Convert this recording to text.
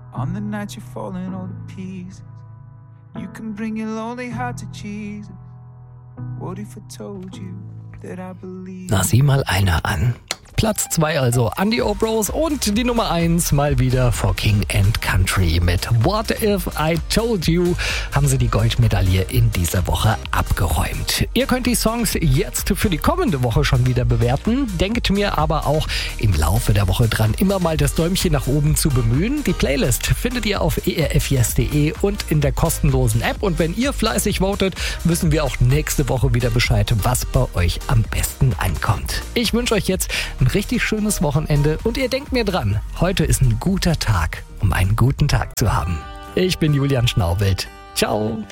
On the night you're falling all to pieces, you can bring your lonely heart to Jesus. What if I told you that I believe? Na, sieh mal einer an. Platz 2 also Andy O'Brose und die Nummer 1 mal wieder for King and Country mit What If I Told You haben sie die Goldmedaille in dieser Woche abgeräumt. Ihr könnt die Songs jetzt für die kommende Woche schon wieder bewerten. Denkt mir aber auch im Laufe der Woche dran, immer mal das Däumchen nach oben zu bemühen. Die Playlist findet ihr auf erfyes.de und in der kostenlosen App. Und wenn ihr fleißig votet, wissen wir auch nächste Woche wieder Bescheid, was bei euch am besten ankommt. Ich wünsche euch jetzt ein richtig schönes Wochenende und ihr denkt mir dran, heute ist ein guter Tag, um einen guten Tag zu haben. Ich bin Julian Schnaubelt. Ciao.